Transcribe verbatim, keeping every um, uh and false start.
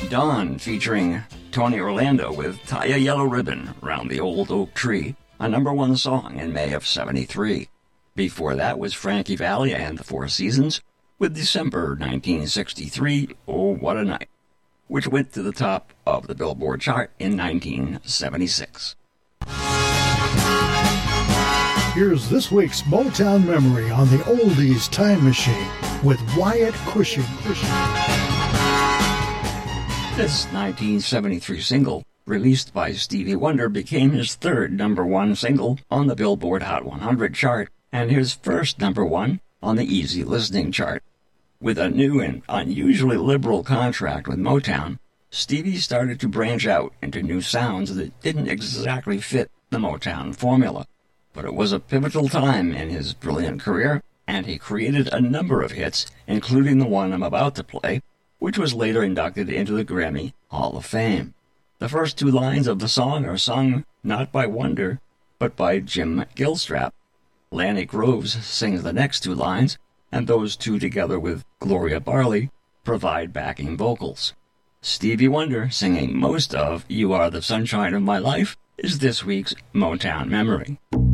Dawn featuring Tony Orlando with Tie a Yellow Ribbon Round the Old Oak Tree, a number one song in May of seventy-three. Before that was Frankie Valli and the Four Seasons with December nineteen sixty-three, Oh What a Night, which went to the top of the Billboard chart in nineteen seventy-six. Here's this week's Motown Memory on the Oldies Time Machine with Wyatt Cushing. This nineteen seventy-three single, released by Stevie Wonder, became his third number one single on the Billboard Hot one hundred chart and his first number one on the Easy Listening chart. With a new and unusually liberal contract with Motown, Stevie started to branch out into new sounds that didn't exactly fit the Motown formula. But it was a pivotal time in his brilliant career, and he created a number of hits, including the one I'm about to play, which was later inducted into the Grammy Hall of Fame. The first two lines of the song are sung not by Wonder, but by Jim Gilstrap. Lanny Groves sings the next two lines, and those two together with Gloria Barley provide backing vocals. Stevie Wonder singing most of You Are the Sunshine of My Life is this week's Motown Memory.